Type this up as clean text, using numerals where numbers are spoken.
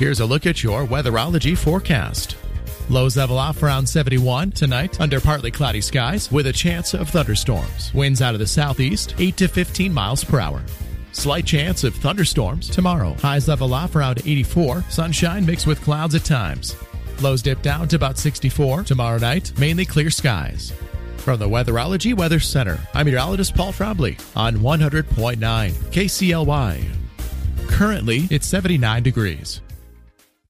Here's a look at your weatherology forecast. Lows level off around 71 tonight under partly cloudy skies with a chance of thunderstorms. Winds out of the southeast, 8 to 15 miles per hour. Slight chance of thunderstorms tomorrow. Highs level off around 84. Sunshine mixed with clouds at times. Lows dip down to about 64. Tomorrow night, mainly clear skies. From the Weatherology Weather Center, I'm meteorologist Paul Trombley on 100.9 KCLY. Currently, it's 79 degrees.